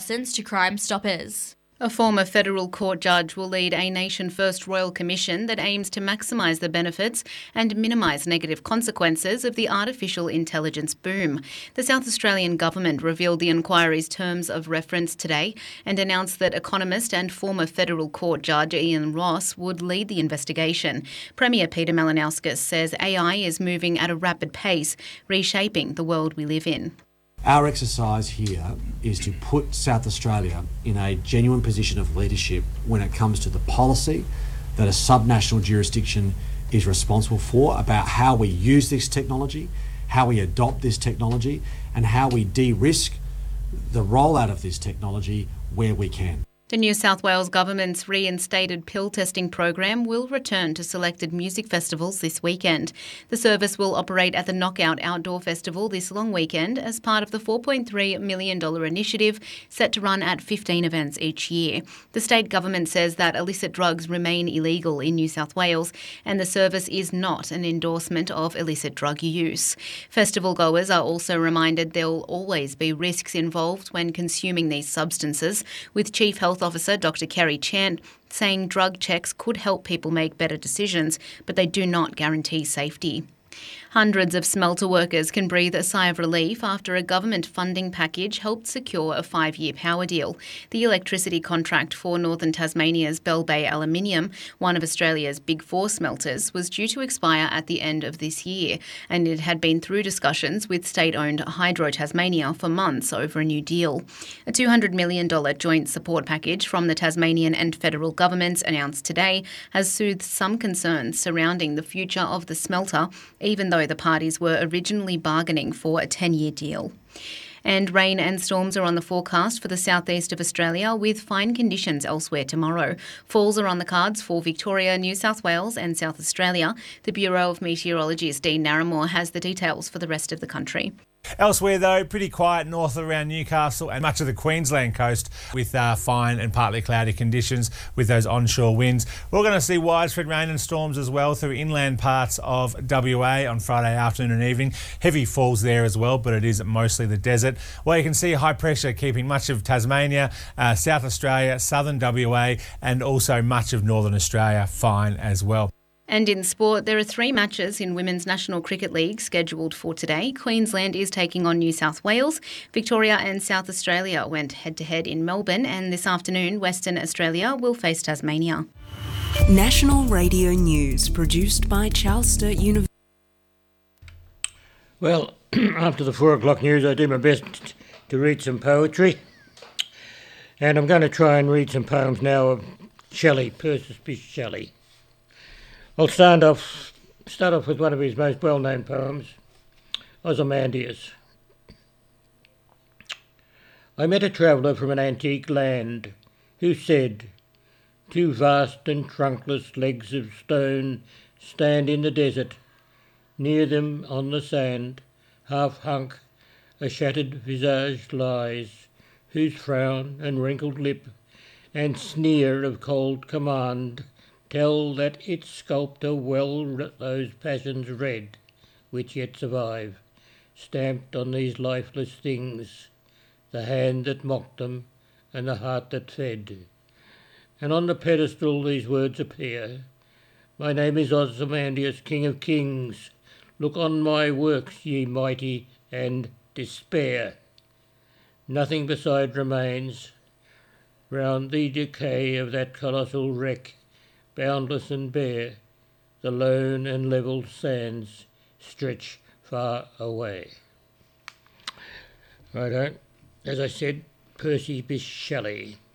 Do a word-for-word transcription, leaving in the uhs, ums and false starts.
lessons to Crime Stoppers. A former federal court judge will lead a nation-first royal commission that aims to maximise the benefits and minimise negative consequences of the artificial intelligence boom. The South Australian government revealed the inquiry's terms of reference today and announced that economist and former federal court judge Ian Ross would lead the investigation. Premier Peter Malinauskas says A I is moving at a rapid pace, reshaping the world we live in. Our exercise here is to put South Australia in a genuine position of leadership when it comes to the policy that a subnational jurisdiction is responsible for, about how we use this technology, how we adopt this technology, and how we de-risk the rollout of this technology where we can. The New South Wales Government's reinstated pill testing program will return to selected music festivals this weekend. The service will operate at the Knockout Outdoor Festival this long weekend as part of the four point three million dollars initiative set to run at fifteen events each year. The state government says that illicit drugs remain illegal in New South Wales and the service is not an endorsement of illicit drug use. Festival goers are also reminded there will always be risks involved when consuming these substances, with Chief Health Officer Doctor Kerry Chan saying drug checks could help people make better decisions, but they do not guarantee safety. Hundreds of smelter workers can breathe a sigh of relief after a government funding package helped secure a five-year power deal. The electricity contract for Northern Tasmania's Bell Bay Aluminium, one of Australia's big four smelters, was due to expire at the end of this year, and it had been through discussions with state-owned Hydro Tasmania for months over a new deal. A two hundred million dollars joint support package from the Tasmanian and federal governments announced today has soothed some concerns surrounding the future of the smelter, even though the parties were originally bargaining for a ten-year deal. And rain and storms are on the forecast for the southeast of Australia, with fine conditions elsewhere tomorrow. Falls are on the cards for Victoria, New South Wales and South Australia. The Bureau of Meteorologist Dean Narramore has the details for the rest of the country. Elsewhere, though, pretty quiet north around Newcastle and much of the Queensland coast, with uh, fine and partly cloudy conditions with those onshore winds. We're going to see widespread rain and storms as well through inland parts of W A on Friday afternoon and evening. Heavy falls there as well, but it is mostly the desert. Well, you can see high pressure keeping much of Tasmania, uh, South Australia, southern W A and also much of northern Australia fine as well. And in sport, there are three matches in Women's National Cricket League scheduled for today. Queensland is taking on New South Wales. Victoria and South Australia went head-to-head in Melbourne, and this afternoon, Western Australia will face Tasmania. National Radio News, produced by Charles Sturt University. Well, after the four o'clock news, I do my best to read some poetry. And I'm going to try and read some poems now of Shelley, Percy Bysshe Shelley. I'll start off, start off with one of his most well-known poems, Ozymandias. I met a traveller from an antique land who said, two vast and trunkless legs of stone stand in the desert. Near them on the sand, half hunk, a shattered visage lies, whose frown and wrinkled lip and sneer of cold command tell that its sculptor well those passions read, which yet survive, stamped on these lifeless things, the hand that mocked them and the heart that fed. And on the pedestal these words appear, my name is Ozymandias, King of Kings, look on my works, ye mighty, and despair. Nothing beside remains, round the decay of that colossal wreck, boundless and bare, the lone and level sands stretch far away. Righto, as I said, Percy Bysshe Shelley.